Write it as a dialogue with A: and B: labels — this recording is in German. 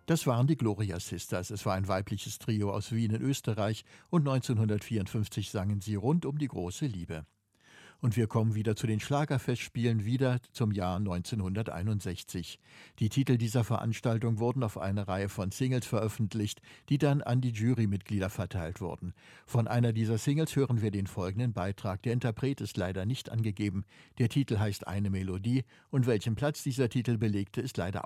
A: Das waren die Gloria Sisters. Es war ein weibliches Trio aus Wien in Österreich und 1954 sangen sie Rund um die große Liebe. Und wir kommen wieder zu den Schlagerfestspielen, wieder zum Jahr 1961. Die Titel dieser Veranstaltung wurden auf eine Reihe von Singles veröffentlicht, die dann an die Jurymitglieder verteilt wurden. Von einer dieser Singles hören wir den folgenden Beitrag. Der Interpret ist leider nicht angegeben. Der Titel heißt Eine Melodie und welchen Platz dieser Titel belegte, ist leider